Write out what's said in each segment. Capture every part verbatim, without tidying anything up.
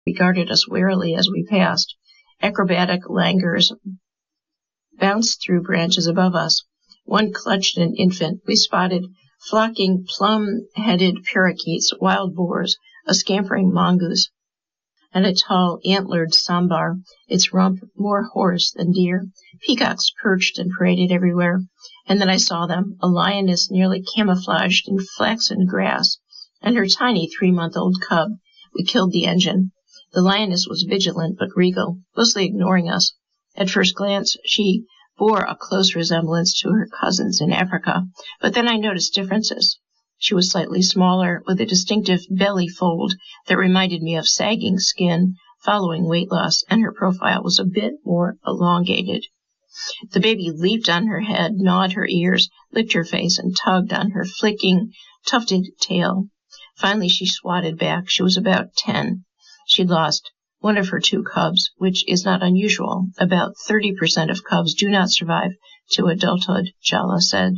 regarded us warily as we passed. Acrobatic langurs bounced through branches above us. One clutched an infant. We spotted flocking plum-headed parakeets, wild boars, a scampering mongoose, and a tall, antlered sambar, its rump more horse than deer. Peacocks perched and paraded everywhere. And then I saw them, a lioness nearly camouflaged in flaxen grass, and her tiny three-month-old cub. We killed the engine. The lioness was vigilant but regal, mostly ignoring us. At first glance, she bore a close resemblance to her cousins in Africa, but then I noticed differences. She was slightly smaller, with a distinctive belly fold that reminded me of sagging skin following weight loss, and her profile was a bit more elongated. The baby leaped on her head, gnawed her ears, licked her face, and tugged on her flicking, tufted tail. Finally, she swatted back. She was about ten. She'd lost one of her two cubs, which is not unusual. About thirty percent of cubs do not survive to adulthood, Jala said.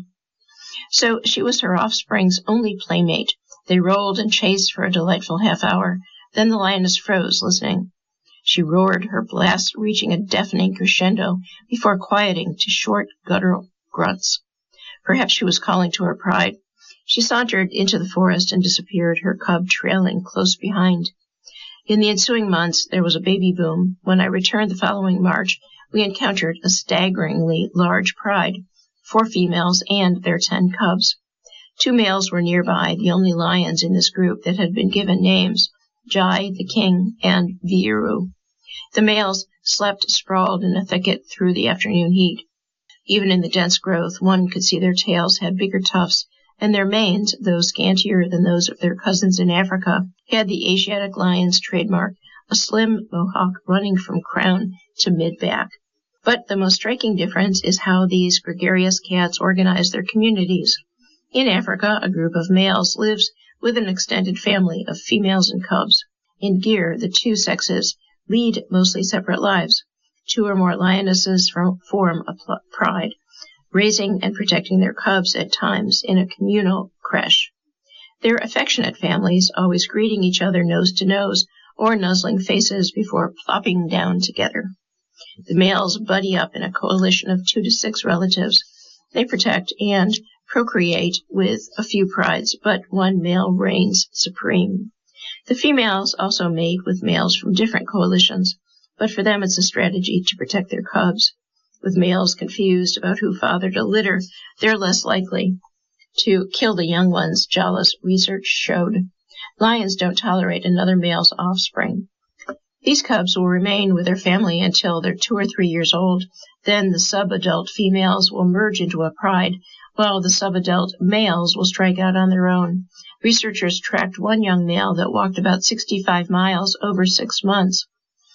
So she was her offspring's only playmate. They rolled and chased for a delightful half hour. Then the lioness froze, listening. She roared, her blast reaching a deafening crescendo before quieting to short, guttural grunts. Perhaps she was calling to her pride. She sauntered into the forest and disappeared, her cub trailing close behind. In the ensuing months, there was a baby boom. When I returned the following March, we encountered a staggeringly large pride, four females and their ten cubs. Two males were nearby, the only lions in this group that had been given names, Jai, the king, and Viru. The males slept sprawled in a thicket through the afternoon heat. Even in the dense growth, one could see their tails had bigger tufts, and their manes, though scantier than those of their cousins in Africa, had the Asiatic lion's trademark, a slim mohawk running from crown to mid-back. But the most striking difference is how these gregarious cats organize their communities. In Africa, a group of males lives with an extended family of females and cubs. In Gir, the two sexes lead mostly separate lives. Two or more lionesses form a pride, raising and protecting their cubs at times in a communal creche. They're affectionate families, always greeting each other nose to nose or nuzzling faces before plopping down together. The males buddy up in a coalition of two to six relatives. They protect and procreate with a few prides, but one male reigns supreme. The females also mate with males from different coalitions, but for them it's a strategy to protect their cubs. With males confused about who fathered a litter, they're less likely to kill the young ones, Jala's research showed. Lions don't tolerate another male's offspring. These cubs will remain with their family until they're two or three years old. Then the sub-adult females will merge into a pride, while the sub-adult males will strike out on their own. Researchers tracked one young male that walked about sixty-five miles over six months.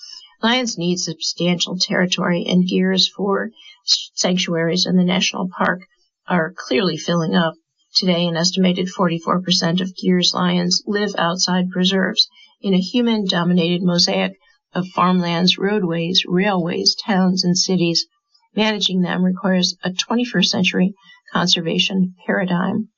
Lions need substantial territory, and Gir's four sanctuaries in the national park are clearly filling up. Today, an estimated forty-four percent of Gir's lions live outside preserves in a human-dominated mosaic of farmlands, roadways, railways, towns, and cities. Managing them requires a twenty-first century conservation paradigm.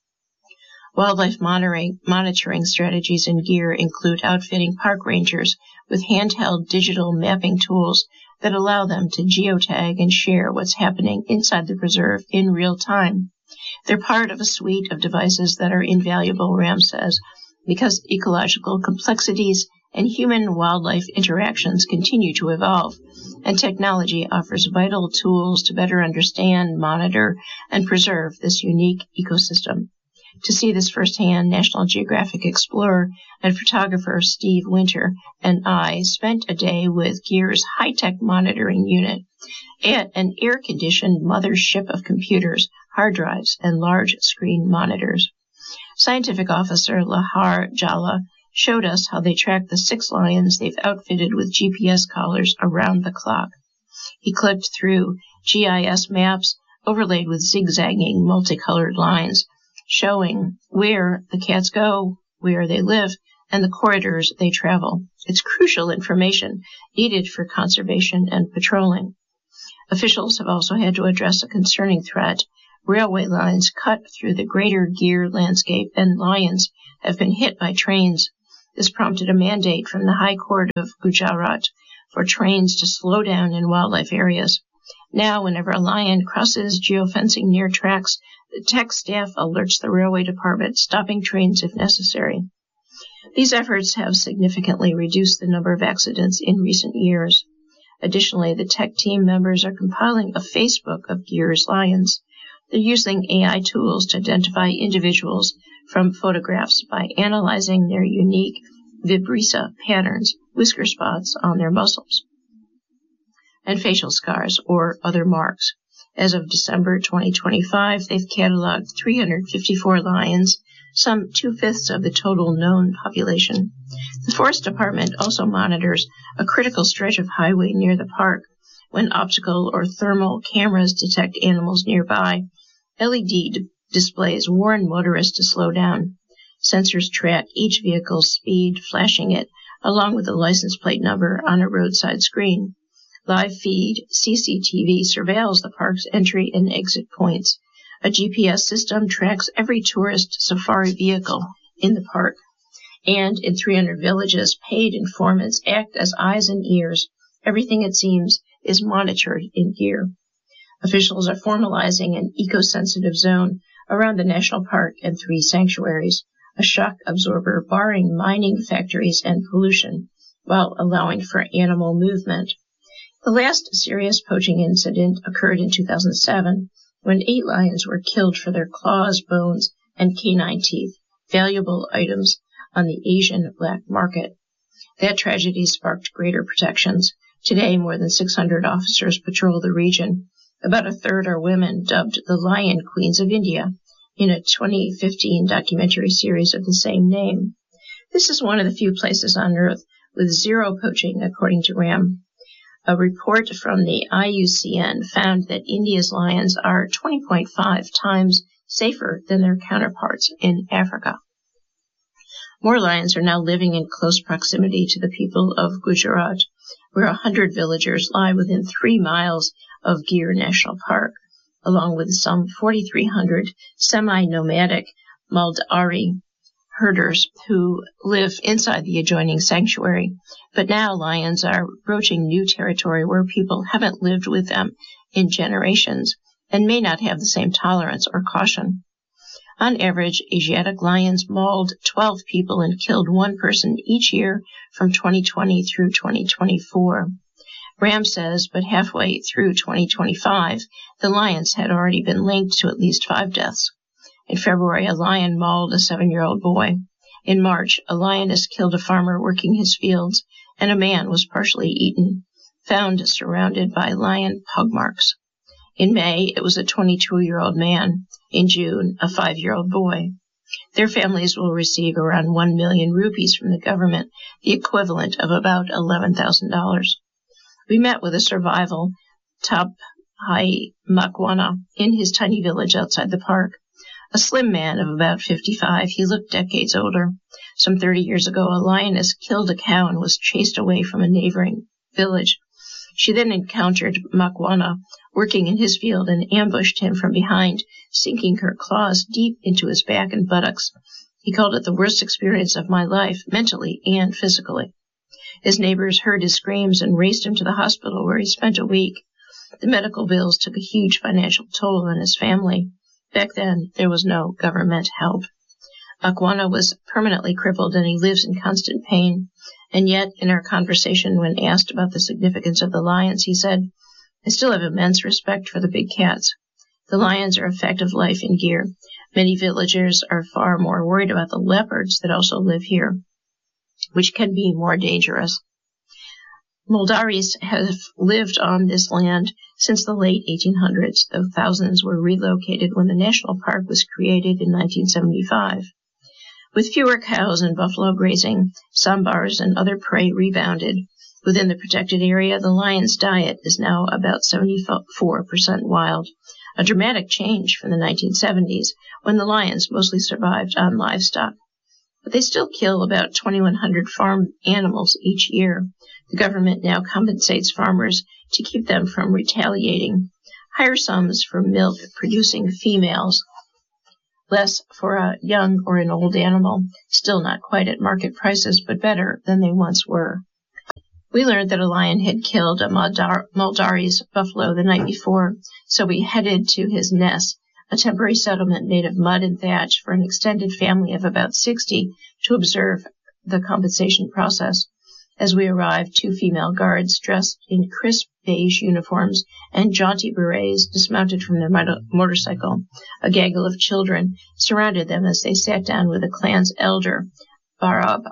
Wildlife monitoring, monitoring strategies in Gir include outfitting park rangers with handheld digital mapping tools that allow them to geotag and share what's happening inside the preserve in real time. They're part of a suite of devices that are invaluable, Ram says, because ecological complexities and human-wildlife interactions continue to evolve, and technology offers vital tools to better understand, monitor, and preserve this unique ecosystem. To see this firsthand, National Geographic explorer and photographer Steve Winter and I spent a day with Gir's high-tech monitoring unit at an air-conditioned mothership of computers, hard drives, and large-screen monitors. Scientific officer Lahar Jala showed us how they track the six lions they've outfitted with G P S collars around the clock. He clicked through G I S maps overlaid with zigzagging multicolored lines, showing where the cats go, where they live, and the corridors they travel. It's crucial information needed for conservation and patrolling. Officials have also had to address a concerning threat. Railway lines cut through the greater Gir landscape, and lions have been hit by trains. This prompted a mandate from the High Court of Gujarat for trains to slow down in wildlife areas. Now, whenever a lion crosses geofencing near tracks, the tech staff alerts the railway department, stopping trains if necessary. These efforts have significantly reduced the number of accidents in recent years. Additionally, the tech team members are compiling a Facebook of Gyr's lions. They're using A I tools to identify individuals from photographs by analyzing their unique vibrissae patterns, whisker spots on their muscles, and facial scars or other marks. As of December twenty twenty-five, they've cataloged three hundred fifty-four lions, some two-fifths of the total known population. The Forest Department also monitors a critical stretch of highway near the park. When optical or thermal cameras detect animals nearby, L E D d- displays warn motorists to slow down. Sensors track each vehicle's speed, flashing it, along with the license plate number on a roadside screen. Live feed C C T V surveils the park's entry and exit points. A G P S system tracks every tourist safari vehicle in the park. And in three hundred villages, paid informants act as eyes and ears. Everything, it seems, is monitored in Gyr. Officials are formalizing an eco-sensitive zone around the national park and three sanctuaries, a shock absorber barring mining factories and pollution, while allowing for animal movement. The last serious poaching incident occurred in two thousand seven, when eight lions were killed for their claws, bones, and canine teeth, valuable items on the Asian black market. That tragedy sparked greater protections. Today, more than six hundred officers patrol the region. About a third are women, dubbed the Lion Queens of India, in a twenty fifteen documentary series of the same name. This is one of the few places on Earth with zero poaching, according to RAM. A report from the I U C N found that India's lions are twenty point five times safer than their counterparts in Africa. More lions are now living in close proximity to the people of Gujarat, where one hundred villagers lie within three miles of Gyr National Park, along with some forty-three hundred semi-nomadic Maldari herders who live inside the adjoining sanctuary. But now lions are broaching new territory where people haven't lived with them in generations and may not have the same tolerance or caution. On average, Asiatic lions mauled twelve people and killed one person each year from twenty twenty through twenty twenty-four. RAM says, but halfway through twenty twenty-five, the lions had already been linked to at least five deaths. In February, a lion mauled a seven-year-old boy. In March, a lioness killed a farmer working his fields, and a man was partially eaten, found surrounded by lion pug marks. In May, it was a twenty-two-year-old man. In June, a five-year-old boy. Their families will receive around one million rupees from the government, the equivalent of about eleven thousand dollars. We met with a survival, Tabhai Makwana, in his tiny village outside the park. A slim man of about fifty-five, he looked decades older. Some thirty years ago, a lioness killed a cow and was chased away from a neighboring village. She then encountered Makwana working in his field and ambushed him from behind, sinking her claws deep into his back and buttocks. He called it the worst experience of my life, mentally and physically. His neighbors heard his screams and raced him to the hospital, where he spent a week. The medical bills took a huge financial toll on his family. Back then, there was no government help. Makwana was permanently crippled and he lives in constant pain. And yet, in our conversation, when asked about the significance of the lions, he said, I still have immense respect for the big cats. The lions are a fact of life in Gyr. Many villagers are far more worried about the leopards that also live here, which can be more dangerous. Muldaris have lived on this land since the late eighteen hundreds, though thousands were relocated when the national park was created in nineteen seventy-five. With fewer cows and buffalo grazing, sambars and other prey rebounded. Within the protected area, the lion's diet is now about seventy-four percent wild, a dramatic change from the nineteen seventies, when the lions mostly survived on livestock. But they still kill about twenty-one hundred farm animals each year. The government now compensates farmers to keep them from retaliating. Higher sums for milk-producing females. less for a young or an old animal, still not quite at market prices, but better than they once were. We learned that a lion had killed a Muldar- Muldaris buffalo the night before, so we headed to his nest, a temporary settlement made of mud and thatch for an extended family of about sixty, to observe the compensation process. As we arrived, two female guards dressed in crisp beige uniforms and jaunty berets dismounted from their motor- motorcycle. A gaggle of children surrounded them as they sat down with the clan's elder, Barab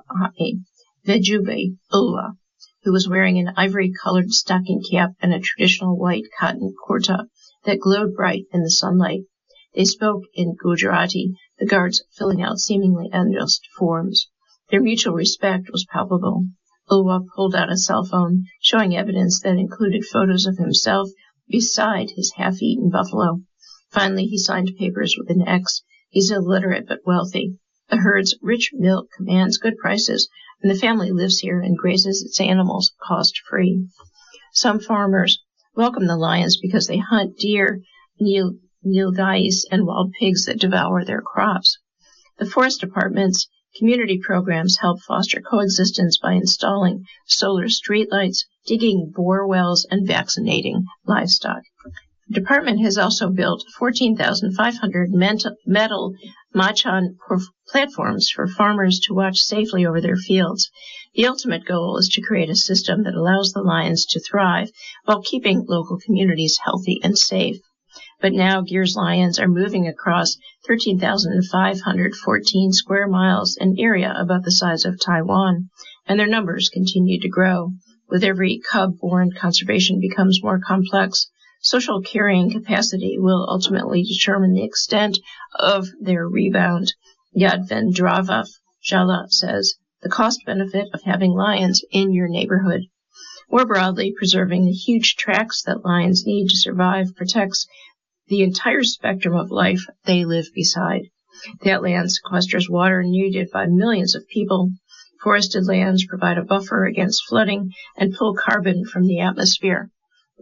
Vejube Ulwa, who was wearing an ivory-colored stocking cap and a traditional white cotton kurta that glowed bright in the sunlight. They spoke in Gujarati, the guards filling out seemingly endless forms. Their mutual respect was palpable. Ulwa pulled out a cell phone, showing evidence that included photos of himself beside his half-eaten buffalo. Finally, he signed papers with an X. He's illiterate but wealthy. The herd's rich milk commands good prices, and the family lives here and grazes its animals cost-free. Some farmers welcome the lions because they hunt deer, nil- nilgais, and wild pigs that devour their crops. The forest department's community programs help foster coexistence by installing solar streetlights, digging bore wells, and vaccinating livestock. The department has also built fourteen thousand five hundred metal Machan platforms for farmers to watch safely over their fields. The ultimate goal is to create a system that allows the lions to thrive while keeping local communities healthy and safe. But now Gier's lions are moving across thirteen thousand five hundred fourteen square miles, an area about the size of Taiwan, and their numbers continue to grow. With every cub born, conservation becomes more complex. Social carrying capacity will ultimately determine the extent of their rebound. Yadvendrava Jala says, the cost-benefit of having lions in your neighborhood. More broadly, preserving the huge tracts that lions need to survive protects the entire spectrum of life they live beside. That land sequesters water needed by millions of people. Forested lands provide a buffer against flooding and pull carbon from the atmosphere.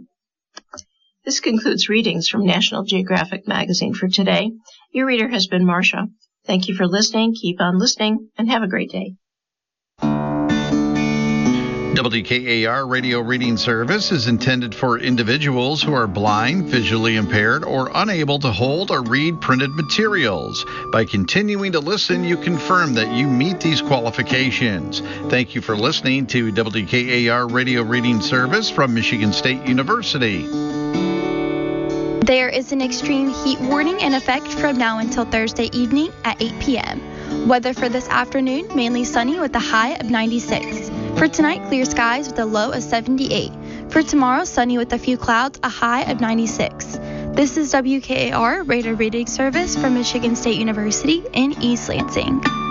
This concludes readings from National Geographic magazine for today. Your reader has been Marcia. Thank you for listening. Keep on listening, and have a great day. W K A R Radio Reading Service is intended for individuals who are blind, visually impaired, or unable to hold or read printed materials. By continuing to listen, you confirm that you meet these qualifications. Thank you for listening to W K A R Radio Reading Service from Michigan State University. There is an extreme heat warning in effect from now until Thursday evening at eight p.m. Weather for this afternoon, mainly sunny with a high of ninety-six. For tonight, clear skies with a low of seventy-eight. For tomorrow, sunny with a few clouds, a high of ninety-six. This is W K A R Radio Reading Service from Michigan State University in East Lansing.